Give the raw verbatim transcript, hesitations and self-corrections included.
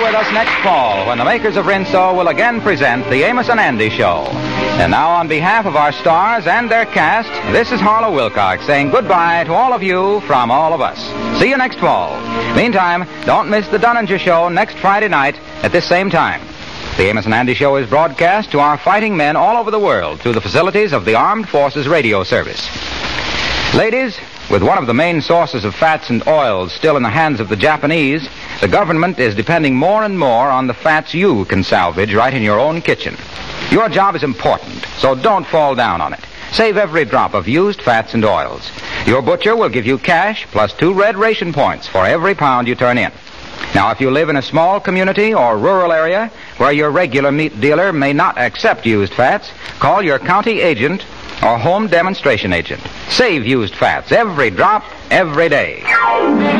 with us next fall when the makers of Rinso will again present the Amos and Andy Show. And now, on behalf of our stars and their cast, this is Harlow Wilcox saying goodbye to all of you from all of us. See you next fall. Meantime, don't miss the Dunninger Show next Friday night at this same time. The Amos and Andy Show is broadcast to our fighting men all over the world through the facilities of the Armed Forces Radio Service. Ladies, with one of the main sources of fats and oils still in the hands of the Japanese, the government is depending more and more on the fats you can salvage right in your own kitchen. Your job is important, so don't fall down on it. Save every drop of used fats and oils. Your butcher will give you cash plus two red ration points for every pound you turn in. Now, if you live in a small community or rural area where your regular meat dealer may not accept used fats, call your county agent or home demonstration agent. Save used fats, every drop, every day.